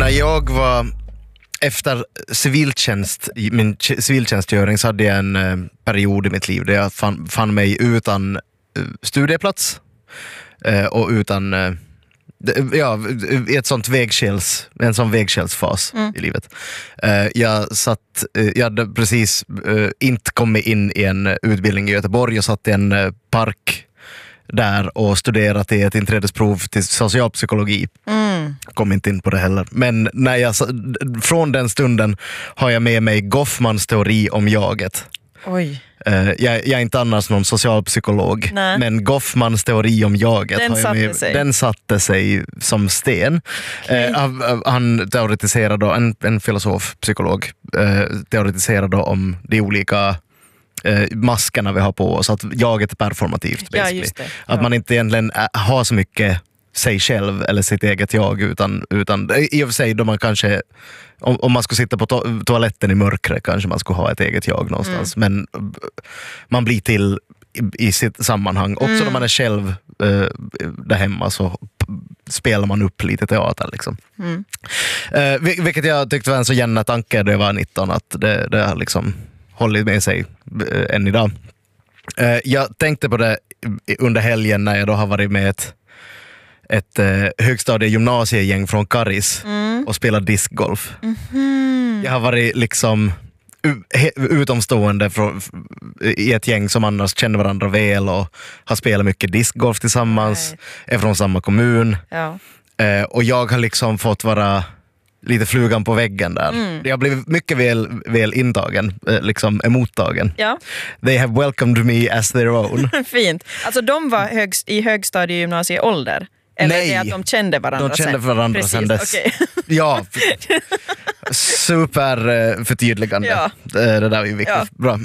När jag var efter min civiltjänstgöring så hade jag en period i mitt liv där jag fann mig utan studieplats och utan i en sån vägskälsfas i livet. Jag hade precis inte kommit in i en utbildning i Göteborg. Jag satt i en park där och studerat i ett inträdesprov till socialpsykologi. Kom inte in på det heller. Men från den stunden har jag med mig Goffmans teori om jaget. Oj. Jag är inte annars någon socialpsykolog. Nej. Men Goffmans teori om jaget den satte sig som sten. Han teoretiserade då, en filosof, psykolog, teoretiserade om de olika maskerna vi har på oss, att jaget är performativt. Ja, just det. Att man inte egentligen har så mycket sig själv eller sitt eget jag utan i och för sig då man kanske om man skulle sitta på toaletten i mörkret kanske man skulle ha ett eget jag någonstans, men man blir till i sitt sammanhang också när man är själv där hemma, så spelar man upp lite teater liksom. Vilket jag tyckte var en så jämna tanke då jag var 19, att det har liksom hållit med sig än idag. Jag tänkte på det under helgen när jag då har varit med ett högstadie-gymnasiegäng från Karis och spelat discgolf. Jag har varit liksom utomstående i ett gäng som annars känner varandra väl och har spelat mycket discgolf tillsammans, är från samma kommun. Ja. Och jag har liksom fått vara lite flugan på väggen där. Jag blev mycket väl intagen, liksom emottagen. Ja. They have welcomed me as their own. Fint. Alltså de var i högstadiegymnasieålder? Eller Nej. det att de kände varandra De kände varandra sen dess. Okay. Ja, super förtydligande. Ja. Det där är ju viktigt. Ja. Bra.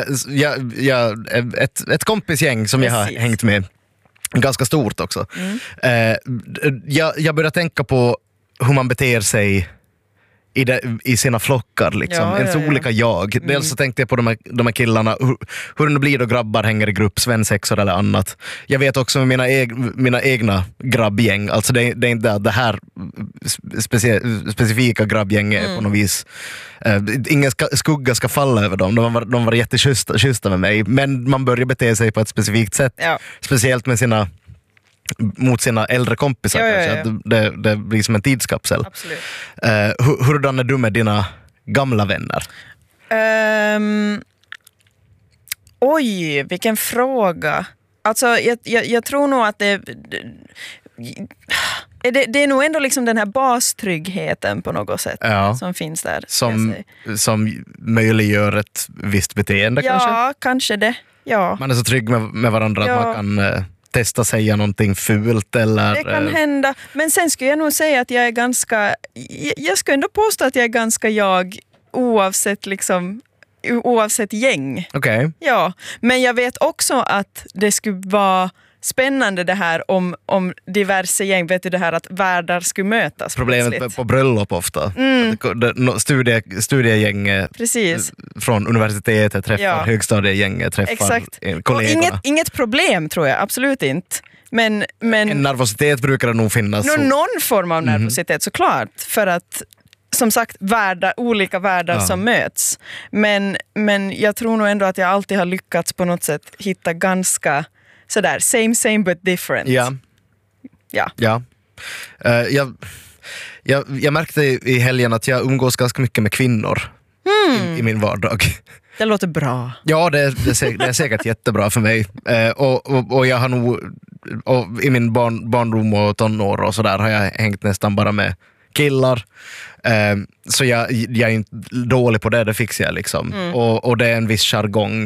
Ett kompisgäng som jag har hängt med, ganska stort också. Jag började tänka på hur man beter sig i sina flockar liksom. Ens olika jag. Dels så tänkte jag på de här killarna, hur det blir då grabbar hänger i grupp, svensexor eller annat. Jag vet också med mina egna grabbgäng, alltså det är inte det här specifika grabbgänget på något vis. Ingen skugga ska falla över dem. De var jätteschyssta med mig, men man börjar bete sig på ett specifikt sätt. Ja. Speciellt mot sina äldre kompisar. Kanske. Att det blir som en tidskapsel. Absolut. Hurdan är du med dina gamla vänner? Oj, vilken fråga. Alltså, jag tror nog att det är nog ändå liksom den här bastryggheten på något sätt som finns där. Som möjliggör ett visst beteende kanske? Ja, kanske det. Ja. Man är så trygg med varandra att man kan testa säga någonting fult eller... Det kan hända. Men sen skulle jag nog säga att jag är ganska... Jag skulle ändå påstå att jag är ganska oavsett gäng. Okej. Ja, men jag vet också att det skulle vara spännande det här om diverse gäng, vet du, det här att världar skulle mötas. Problemet plötsligt. På bröllop ofta. Studiegäng från universitetet träffar högstadiegäng träffar kollegorna. Och inget problem tror jag, absolut inte. Men en nervositet brukar det nog finnas. Någon form av nervositet såklart, för att som sagt olika världar som möts. Men jag tror nog ändå att jag alltid har lyckats på något sätt hitta ganska sådär same but different. Ja. Jag märkte i helgen att jag umgås ganska mycket med kvinnor i min vardag. Det låter bra. Ja, det är säkert jättebra för mig. Och jag har nog i min barndom och tonår och sådär har jag hängt nästan bara med killar. Så jag är inte dålig på det fixar jag liksom. Och det är en viss jargong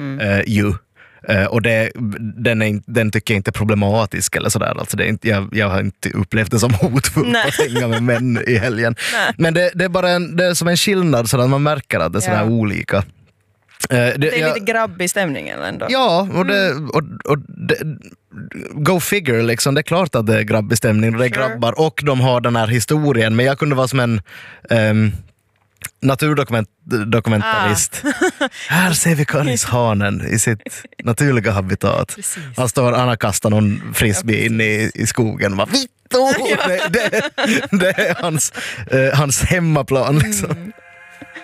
och den tycker jag inte är problematisk eller sådär. Alltså det är inte, jag har inte upplevt det som hotfullt att hänga med män i helgen. Men det är bara det är som en skillnad så att man märker att det är sådär olika. Det är lite grabbig stämningen ändå. Ja, och go figure liksom. Det är klart att det är grabbig stämning och det är grabbar och de har den här historien, men jag kunde vara som naturdokumentarist. Här ser vi Kalixhanen i sitt naturliga habitat. Precis. Han står och kastar någon frisbee in i skogen. Det är hans hemmaplan liksom.